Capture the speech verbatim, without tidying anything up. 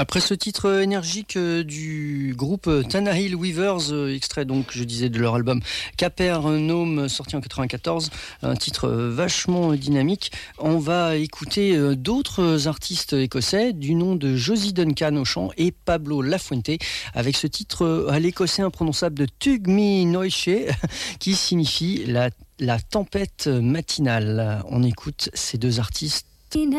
Après ce titre énergique euh, du groupe Tannahill Weavers, euh, extrait donc, je disais, de leur album Capernaum, sorti en quatre-vingt-quatorze, un titre euh, vachement dynamique, on va écouter euh, d'autres artistes écossais du nom de Josie Duncan au chant et Pablo Lafuente, avec ce titre euh, à l'écossais imprononçable de Tug Mi Noiche, qui signifie la, la tempête matinale. On écoute ces deux artistes.